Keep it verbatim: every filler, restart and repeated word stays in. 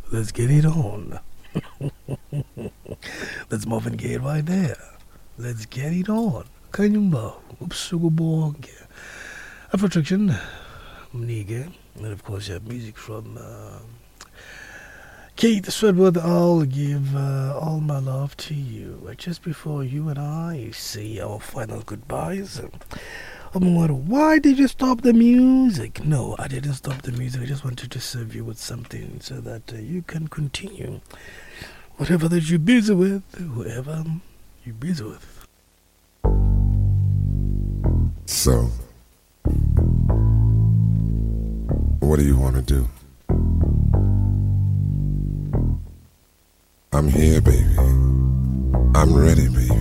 Let's get it on. That's Marvin Gaye right there. Let's get it on. Kanyumba, Upsugubonge. Afrotraction, Mnige. And of course, you have music from uh, Kate Sweatwood. I'll give uh, all my love to you. Just before you and I say our final goodbyes. I'm wondering, why did you stop the music? No, I didn't stop the music. I just wanted to serve you with something so that uh, you can continue whatever that you're busy with, whoever you're busy with. So, what do you want to do? I'm here, baby. I'm ready, baby.